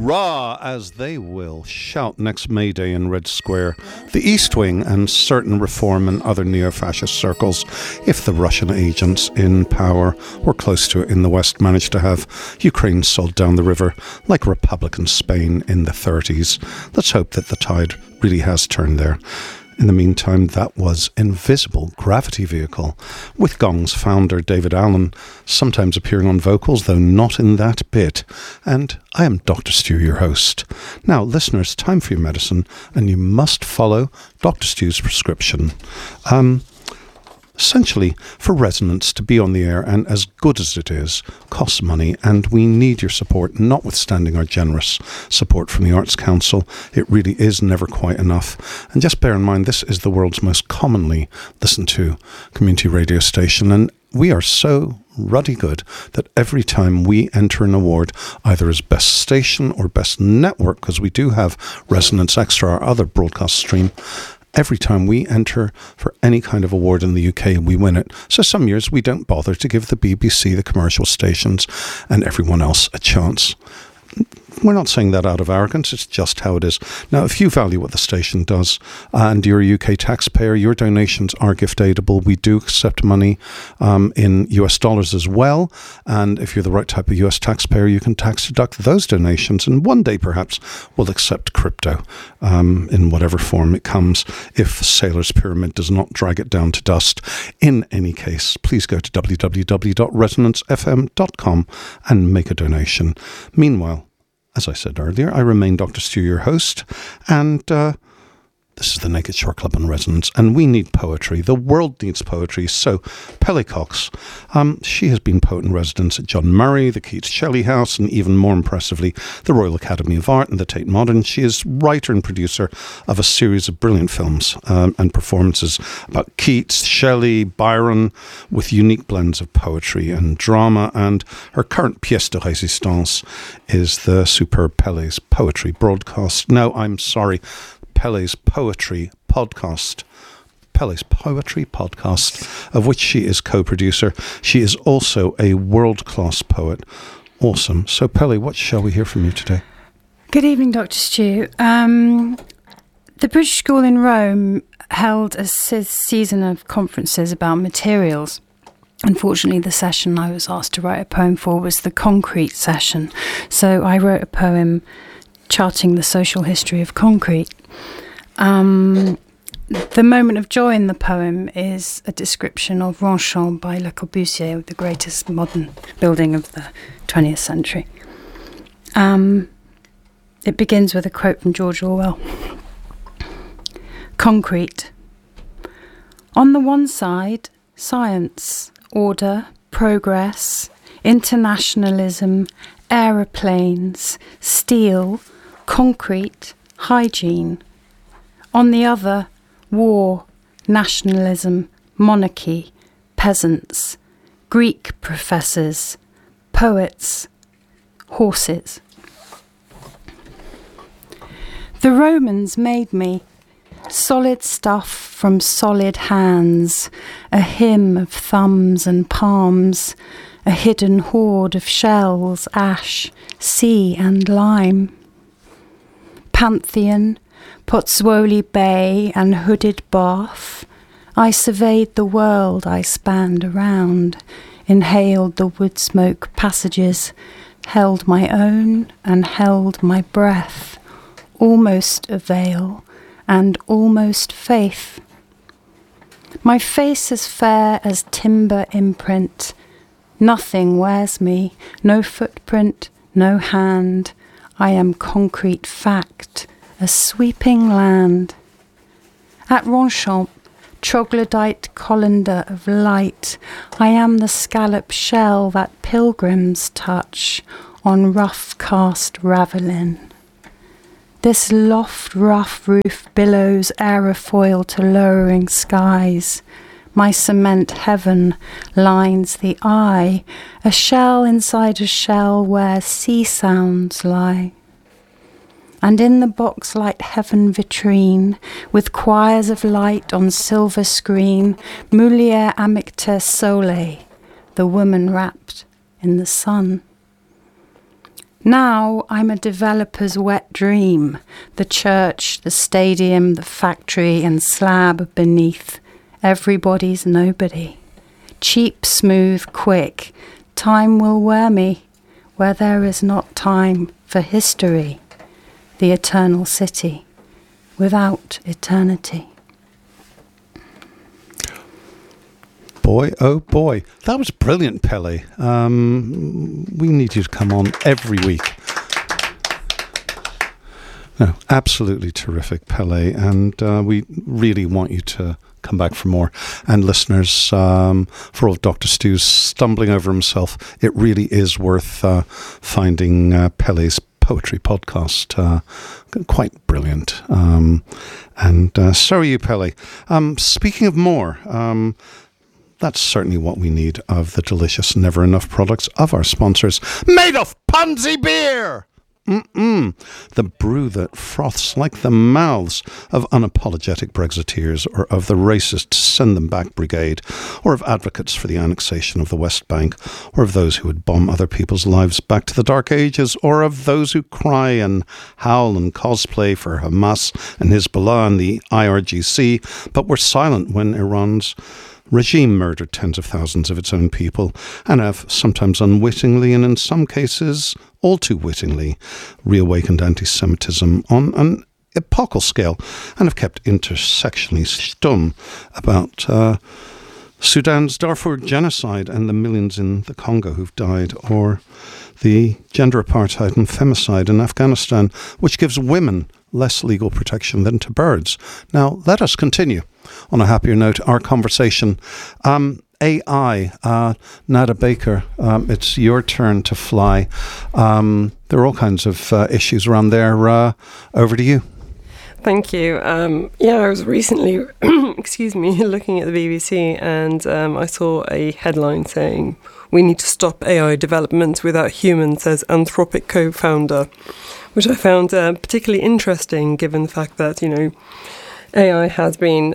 Hurrah, as they will shout next May Day in Red Square, the East Wing and certain reform and other neo-fascist circles, if the Russian agents in power or close to it in the West managed to have Ukraine sold down the river like Republican Spain in the 30s. Let's hope that the tide really has turned there. In the meantime, that was Invisible Gravity Vehicle, with Gong's founder David Allen sometimes appearing on vocals, though not in that bit. And I am Dr. Stu, your host. Now, listeners, time for your medicine, and you must follow Dr. Stu's prescription. Essentially, for Resonance to be on the air, and as good as it is, costs money, and we need your support, notwithstanding our generous support from the Arts Council. It really is never quite enough. And just bear in mind, this is the world's most commonly listened to community radio station, and we are so ruddy good that every time we enter an award, either as Best Station or Best Network, because we do have Resonance Extra, our other broadcast stream, every time we enter for any kind of award in the UK, we win it. So some years we don't bother to give the BBC, the commercial stations, and everyone else a chance. We're not saying that out of arrogance, it's just how it is. Now, if you value what the station does and you're a UK taxpayer, your donations are gift aidable. We do accept money in US dollars as well. And if you're the right type of US taxpayer, you can tax deduct those donations. And one day, perhaps, we'll accept crypto in whatever form it comes, if Sailor's Pyramid does not drag it down to dust. In any case, please go to www.resonancefm.com and make a donation. Meanwhile, as I said earlier, I remain Dr. Stu, your host, and this is the Naked Short Club on Resonance, and we need poetry. The world needs poetry. So, Pelly Cox, she has been poet in residence at John Murray, the Keats Shelley House, and even more impressively, the Royal Academy of Art and the Tate Modern. She is writer and producer of a series of brilliant films and performances about Keats, Shelley, Byron, with unique blends of poetry and drama. And her current pièce de résistance is the superb Pellé's Poetry broadcast. No, I'm sorry. Pellé's Poetry podcast, of which she is co-producer. She is also a world-class poet. Awesome. So, Pelly, what shall we hear from you today? Good evening, Dr. Stu. The British School in Rome held a season of conferences about materials. Unfortunately, the session I was asked to write a poem for was the concrete session. So I wrote a poem charting the social history of concrete. The moment of joy in the poem is a description of Ronchamp by Le Corbusier, the greatest modern building of the 20th century. It begins with a quote from George Orwell. Concrete. On the one side, science, order, progress, internationalism, aeroplanes, steel, concrete, hygiene. On the other, war, nationalism, monarchy, peasants, Greek professors, poets, horses. The Romans made me solid stuff from solid hands, a hymn of thumbs and palms, a hidden hoard of shells, ash, sea and lime. Pantheon, Pozzuoli Bay and hooded Bath, I surveyed the world I spanned around, inhaled the wood smoke passages, held my own and held my breath, almost a veil and almost faith. My face as fair as timber imprint, nothing wears me, no footprint, no hand, I am concrete fact, a sweeping land. At Ronchamp, troglodyte colander of light, I am the scallop shell that pilgrims touch on rough cast ravelin. This loft rough roof billows aerofoil to lowering skies. My cement heaven lines the eye, a shell inside a shell where sea sounds lie. And in the box-light heaven vitrine, with choirs of light on silver screen, Mulier amicta sole, the woman wrapped in the sun. Now I'm a developer's wet dream, the church, the stadium, the factory and slab beneath. Everybody's nobody. Cheap, smooth, quick, time will wear me where there is not time for history. The eternal city without eternity. Boy, oh boy, that was brilliant, Pele. We need you to come on every week. No, absolutely terrific, Pele, and we really want you to come back for more. And listeners, for all of Dr. Stu's stumbling over himself, it really is worth finding Pele's poetry podcast. Quite brilliant. And so are you, Pele. Speaking of more, that's certainly what we need of the delicious Never Enough products of our sponsors, made of Ponzi beer. The brew that froths like the mouths of unapologetic Brexiteers, or of the racist Send Them Back Brigade, or of advocates for the annexation of the West Bank, or of those who would bomb other people's lives back to the Dark Ages, or of those who cry and howl and cosplay for Hamas and Hezbollah and the IRGC, but were silent when Iran's regime murdered tens of thousands of its own people, and have sometimes unwittingly, and in some cases all too wittingly, reawakened anti-Semitism on an epochal scale, and have kept intersectionally stum about Sudan's Darfur genocide and the millions in the Congo who've died, or the gender apartheid and femicide in Afghanistan, which gives women less legal protection than to birds. Now, let us continue on a happier note our conversation. AI, Nada Baker, it's your turn to fly. There are all kinds of issues around there. Over to you. Thank you. I was recently, looking at the BBC, and I saw a headline saying, "We need to stop AI development without humans," as Anthropic co-founder, which I found particularly interesting, given the fact that, AI has been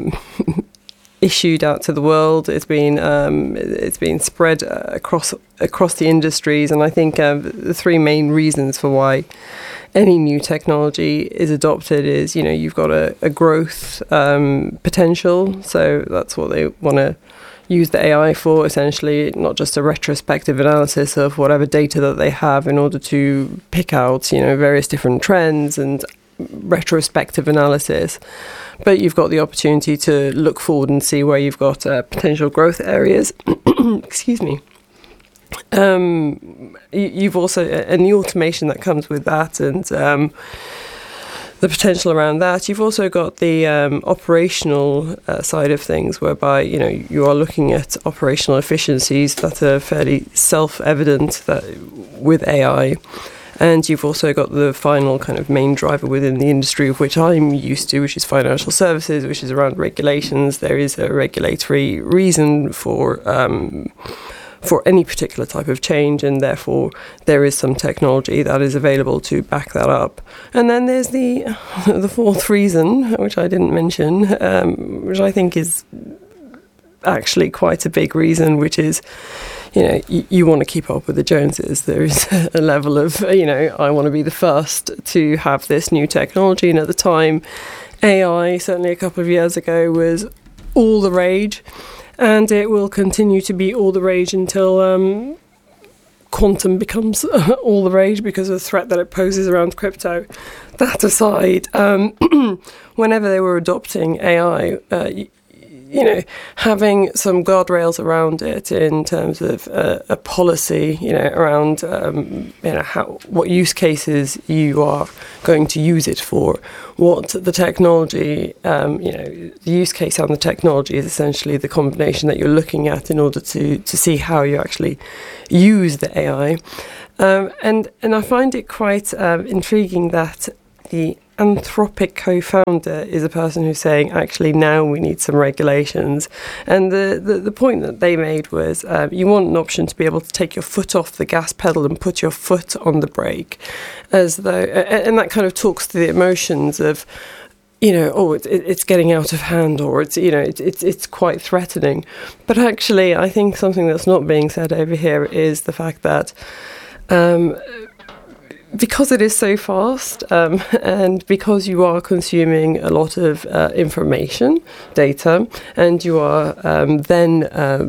issued out to the world. It's been spread across the industries, and I think the three main reasons for why any new technology is adopted is, you've got a growth potential, so that's what they want to use the AI for, essentially, not just a retrospective analysis of whatever data that they have in order to pick out, various different trends and retrospective analysis, but you've got the opportunity to look forward and see where you've got potential growth areas. Excuse me. You've also, and the automation that comes with that, and the potential around that. You've also got the operational side of things, whereby you are looking at operational efficiencies that are fairly self-evident that with AI. And you've also got the final kind of main driver within the industry of which I'm used to, which is financial services, which is around regulations. There is a regulatory reason for any particular type of change, and therefore there is some technology that is available to back that up. And then there's the fourth reason, which I didn't mention, which I think is actually quite a big reason, which is, you want to keep up with the Joneses. There is a level of, I want to be the first to have this new technology. And at the time, AI, certainly a couple of years ago, was all the rage. And it will continue to be all the rage until quantum becomes all the rage because of the threat that it poses around crypto. That aside, whenever they were adopting AI, having some guardrails around it in terms of a policy, around, what use cases you are going to use it for, what the technology, the use case and the technology is essentially the combination that you're looking at in order to see how you actually use the AI. And I find it quite intriguing that the Anthropic co-founder is a person who's saying, actually, now we need some regulations. And the point that they made was, you want an option to be able to take your foot off the gas pedal and put your foot on the brake, as though, and that kind of talks to the emotions of, it's getting out of hand, or it's quite threatening. But actually, I think something that's not being said over here is the fact that because it is so fast, and because you are consuming a lot of information, data, and you are then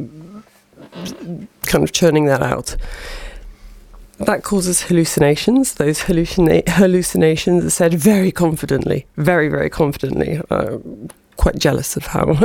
kind of churning that out, that causes hallucinations. Those hallucinations are said very confidently, very, very confidently. Quite jealous of how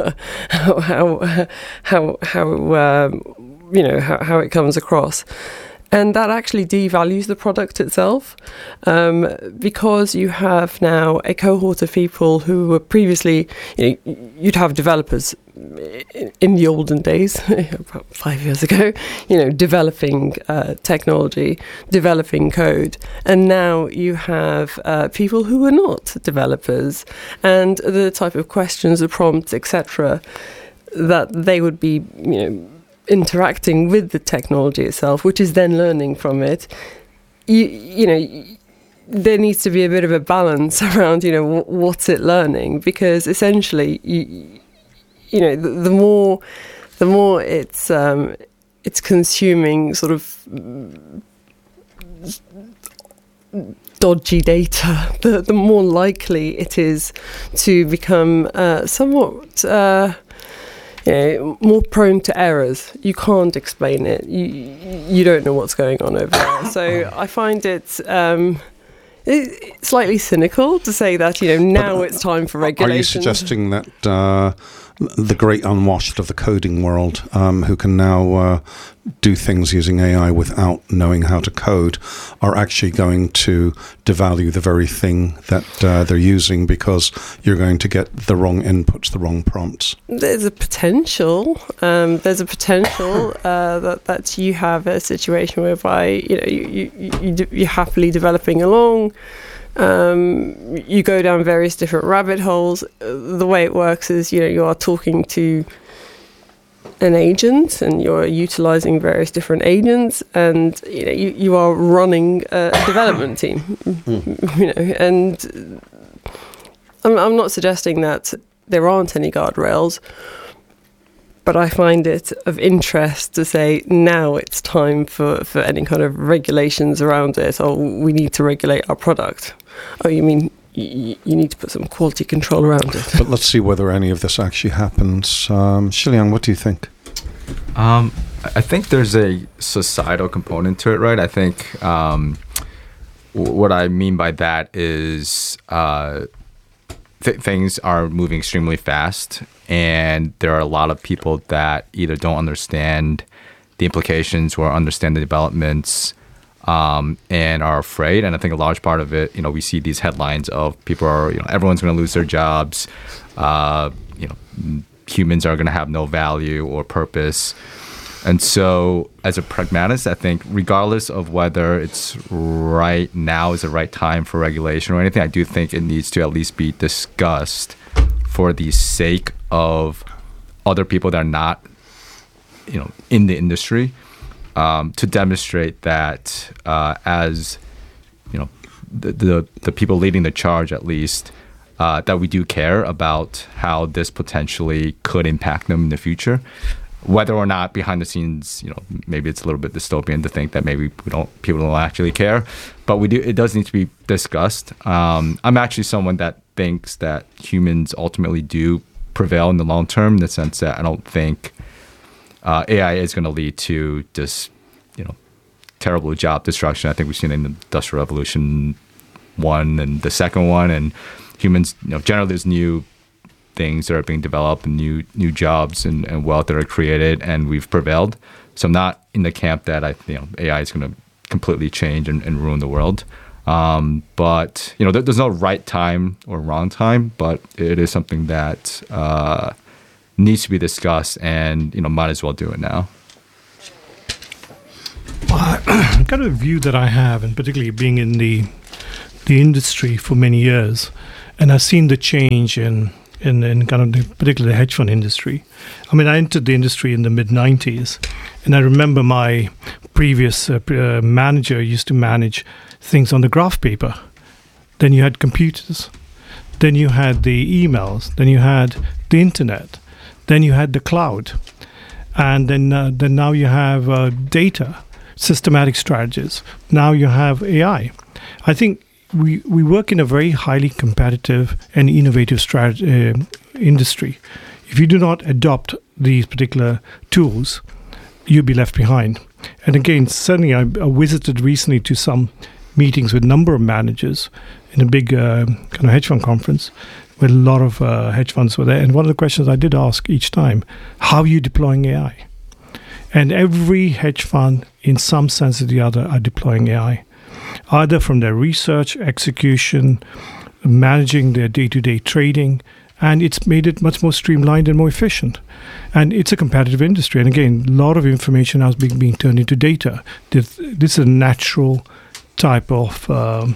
it comes across. And that actually devalues the product itself, because you have now a cohort of people who were previously, you'd have developers in the olden days, about 5 years ago, developing technology, developing code. And now you have people who are not developers, and the type of questions, the prompts, etc., that they would be, interacting with the technology itself, which is then learning from it. There needs to be a bit of a balance around, what's it learning, because essentially, the more it's consuming sort of dodgy data, the more likely it is to become somewhat more prone to errors. You can't explain it. You don't know what's going on over there. So I find it slightly cynical to say that now it's time for regulation. Are you suggesting that the great unwashed of the coding world, who can now do things using AI without knowing how to code, are actually going to devalue the very thing that they're using because you're going to get the wrong inputs, the wrong prompts? There's a potential. That you have a situation whereby you're happily developing along. You go down various different rabbit holes. The way it works is, you are talking to an agent and you're utilizing various different agents, and you are running a development team. And I'm not suggesting that there aren't any guardrails, but I find it of interest to say now it's time for any kind of regulations around it. Oh, we need to regulate our product. Oh, you mean you need to put some quality control around it? But let's see whether any of this actually happens. Shiliang, what do you think? I think there's a societal component to it, right? I think what I mean by that is things are moving extremely fast, and there are a lot of people that either don't understand the implications or understand the developments, and are afraid. And I think a large part of it, we see these headlines of people are, everyone's going to lose their jobs. Humans are going to have no value or purpose. And so as a pragmatist, I think regardless of whether it's right now is the right time for regulation or anything, I do think it needs to at least be discussed for the sake of other people that are not, in the industry, to demonstrate that as, the people leading the charge at least, that we do care about how this potentially could impact them in the future. Whether or not behind the scenes, maybe it's a little bit dystopian to think that maybe people don't actually care, but it does need to be discussed. I'm actually someone that thinks that humans ultimately do prevail in the long term, in the sense that I don't think AI is going to lead to just, terrible job destruction. I think we've seen it in the Industrial Revolution 1 and the second one, and humans, generally there's new things that are being developed and new jobs and wealth that are created, and we've prevailed. So I'm not in the camp that AI is going to completely change and ruin the world. But there's no right time or wrong time, but it is something that needs to be discussed, and might as well do it now. Well, kind of a view that I have, and particularly being in the industry for many years, and I've seen the change in kind of particularly the hedge fund industry. I mean, I entered the industry in the mid-90s, and I remember my previous manager used to manage things on the graph paper. Then you had computers. Then you had the emails. Then you had the internet. Then you had the cloud. And then now you have data, systematic strategies. Now you have AI. I think we work in a very highly competitive and innovative industry. If you do not adopt these particular tools, you'll be left behind. And again, certainly I visited recently to some meetings with a number of managers in a big kind of hedge fund conference where a lot of hedge funds were there. And one of the questions I did ask each time, how are you deploying AI? And every hedge fund, in some sense or the other, are deploying AI, either from their research, execution, managing their day-to-day trading, and it's made it much more streamlined and more efficient. And it's a competitive industry. And again, a lot of information now is being turned into data. This is a natural type of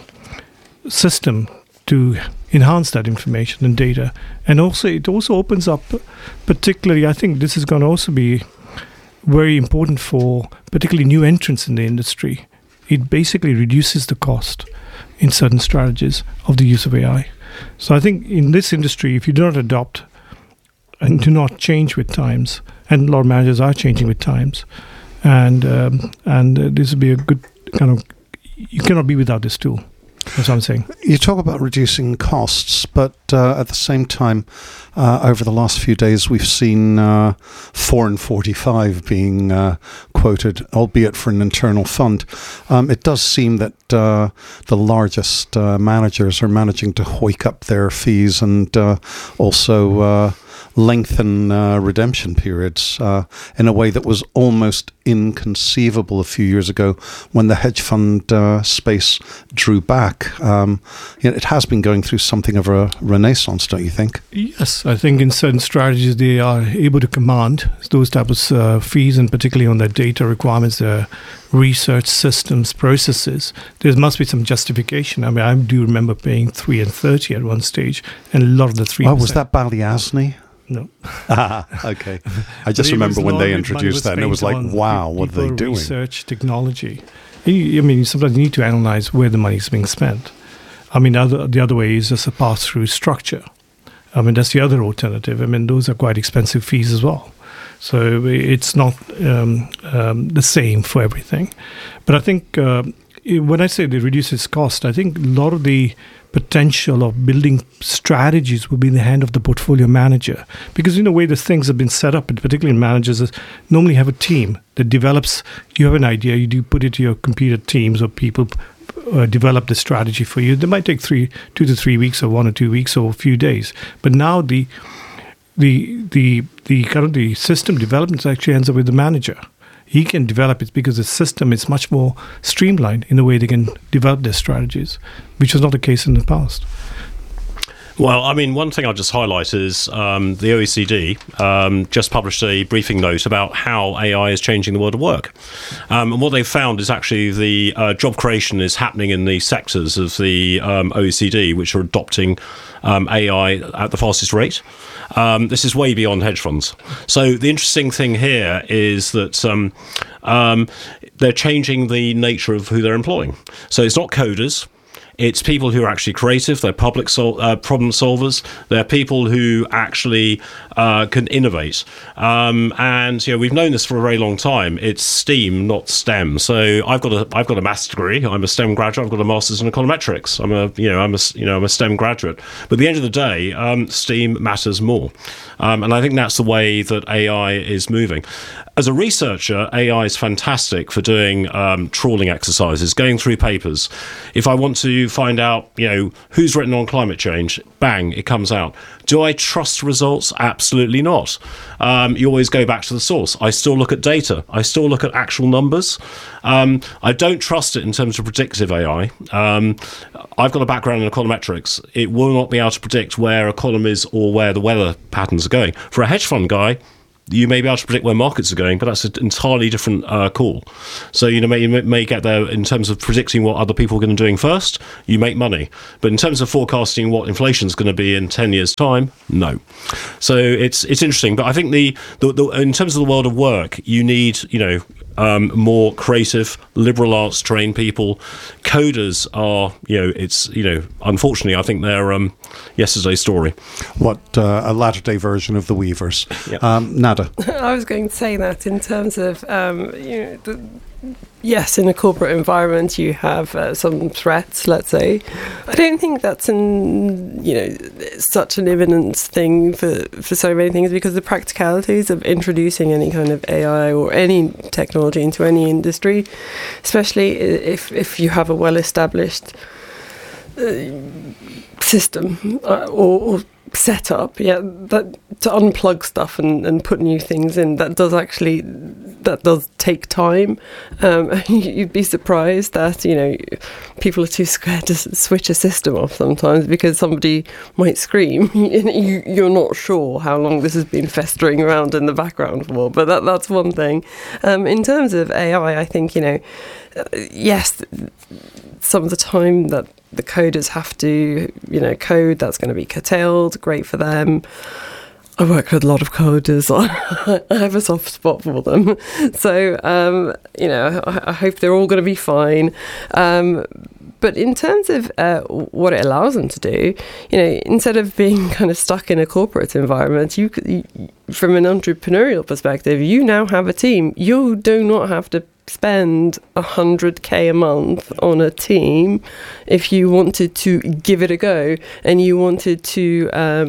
system to enhance that information and data. And also, it also opens up, particularly, I think this is going to also be very important for particularly new entrants in the industry. It basically reduces the cost in certain strategies of the use of AI. So I think in this industry, if you do not adopt and do not change with times, and a lot of managers are changing with times, and this would be a good kind of, you cannot be without this tool. That's what I'm saying. You talk about reducing costs, but at the same time, over the last few days, we've seen 4 and 45 being quoted, albeit for an internal fund. It does seem that the largest managers are managing to hike up their fees and also lengthen redemption periods in a way that was almost inconceivable a few years ago when the hedge fund space drew back. It has been going through something of a renaissance, don't you think? Yes, I think in certain strategies they are able to command those types of fees, and particularly on their data requirements, their research systems, processes. There must be some justification. I mean, I do remember paying 3 and 30 at one stage, and a lot of the 3%. Oh, was that Balyasny? No. Okay. I just remember when they introduced that, and it was like, wow, what are they doing? Research, technology. I mean, sometimes you need to analyze where the money is being spent. I mean, the other way is just a pass-through structure. I mean, that's the other alternative. I mean, those are quite expensive fees as well. So it's not the same for everything. But I think when I say they reduce its cost, I think a lot of the potential of building strategies will be in the hand of the portfolio manager. Because in a way, the things have been set up, and particularly in managers, normally have a team that develops. You have an idea, you do put it to your computer teams or people develop the strategy for you. They might take 2 to 3 weeks or 1 or 2 weeks or a few days. But now the kind of the system development actually ends up with the manager. He can develop it because the system is much more streamlined in the way they can develop their strategies, which was not the case in the past. Well, I mean, one thing I'll just highlight is the OECD just published a briefing note about how AI is changing the world of work. And what they've found is actually the job creation is happening in the sectors of the OECD, which are adopting AI at the fastest rate. This is way beyond hedge funds. So the interesting thing here is that they're changing the nature of who they're employing. So it's not coders. It's people who are actually creative. They're problem solvers. They're people who actually can innovate. And we've known this for a very long time. It's STEAM, not STEM. So I've got a master's degree. I'm a STEM graduate. I've got a master's in econometrics. I'm a STEM graduate. But at the end of the day, STEAM matters more. And I think that's the way that AI is moving. As a researcher, AI is fantastic for doing trawling exercises, going through papers. If I want to find out, who's written on climate change, bang, it comes out. Do I trust results? Absolutely not. You always go back to the source. I still look at data. I still look at actual numbers. I don't trust it in terms of predictive AI. I've got a background in econometrics. It will not be able to predict where economies or where the weather patterns are going. For a hedge fund guy, you may be able to predict where markets are going, but that's an entirely different call. So you may get there in terms of predicting what other people are going to be doing first. You make money, but in terms of forecasting what inflation is going to be in 10 years' time, no. So it's interesting, but I think the in terms of the world of work, you need more creative, liberal arts trained people. Coders are unfortunately I think they're yesterday's story. What a latter day version of the Weavers. Yep. Nada. I was going to say that in terms of yes, in a corporate environment, you have some threats, let's say. I don't think that's such an imminent thing for so many things, because the practicalities of introducing any kind of AI or any technology into any industry, especially if you have a well-established system or set up, that to unplug stuff and put new things in, that does take time. You'd be surprised that people are too scared to switch a system off sometimes because somebody might scream. You're not sure how long this has been festering around in the background for, but that's one thing. In terms of AI, I think yes, some of the time that the coders have to, code, that's going to be curtailed. Great for them. I work with a lot of coders. I have a soft spot for them. So, I hope they're all going to be fine. But in terms of what it allows them to do, instead of being kind of stuck in a corporate environment, you from an entrepreneurial perspective, you now have a team. You do not have to spend 100k a month on a team if you wanted to give it a go and you wanted to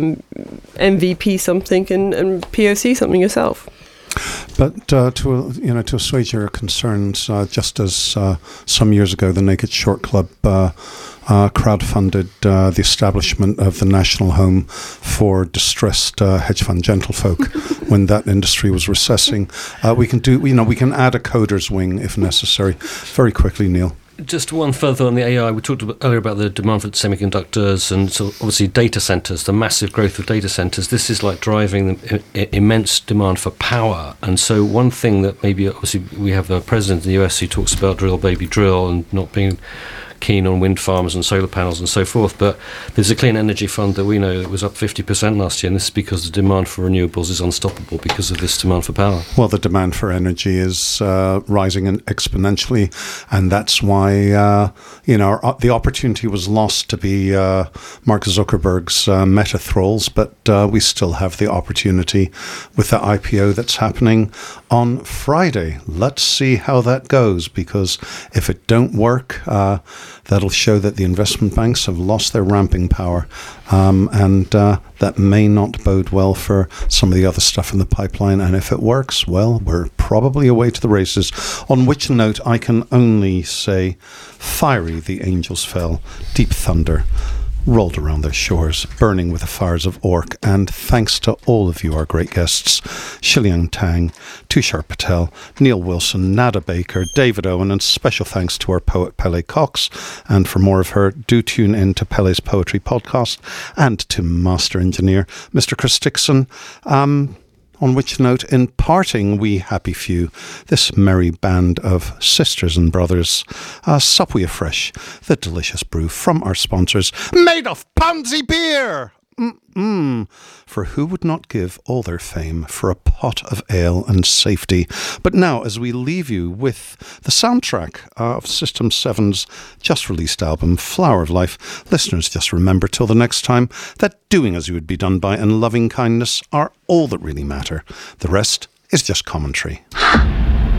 MVP something and POC something yourself. But to assuage your concerns, just as some years ago the Naked Short Club crowdfunded the establishment of the National Home for Distressed Hedge Fund Gentlefolk when that industry was recessing, we can add a coders wing if necessary. Very quickly, Neil. Just one further on the AI. We talked earlier about the demand for semiconductors and so obviously data centers, the massive growth of data centers. This is like driving the immense demand for power. And so one thing that maybe obviously we have the president in the US who talks about drill, baby, drill and not being keen on wind farms and solar panels and so forth, but there's a clean energy fund that we know that was up 50% last year, and this is because the demand for renewables is unstoppable because of this demand for power. Well, the demand for energy is rising exponentially, and that's why the opportunity was lost to be Mark Zuckerberg's Meta thralls, but we still have the opportunity with the IPO that's happening on Friday. Let's see how that goes, because if it don't work, that'll show that the investment banks have lost their ramping power, and that may not bode well for some of the other stuff in the pipeline. And if it works, well, we're probably away to the races. On which note, I can only say, fiery the angels fell, deep thunder rolled around their shores, burning with the fires of Orc. And thanks to all of you, our great guests, Shiliang Tang, Tushar Patel, Neil Wilson, Nada Baker, David Owen, and special thanks to our poet Pele Cox. And for more of her, do tune in to Pele's Poetry Podcast, and to Master Engineer, Mr. Chris Dixon. On which note, in parting, we happy few, this merry band of sisters and brothers, sup we afresh the delicious brew from our sponsors, made of Pansy beer. For who would not give all their fame for a pot of ale and safety? But now, as we leave you with the soundtrack of System 7's just released album, Flower of Life, listeners, just remember till the next time that doing as you would be done by and loving kindness are all that really matter. The rest is just commentary.